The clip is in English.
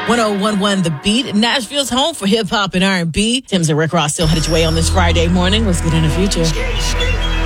1011 The Beat, Nashville's home for hip hop and R&B. Tim's and Rick Ross still headed your way on this Friday morning. Let's get in the future.